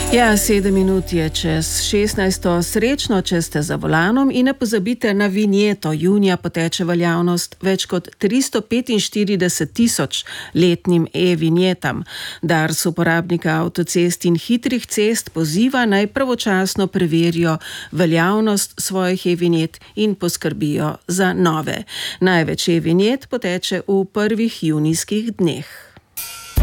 Ja, 7 minut je čez 16. Srečno, če ste za volanom in ne pozabite na vinjeto. Junija poteče veljavnost več kot 345.000 letnim e-vinjetam. Dars uporabnika avtocest in hitrih cest poziva naj pravočasno preverijo veljavnost svojih e-vinjet in poskrbijo za nove. Največ e-vinjet poteče v prvih junijskih dneh.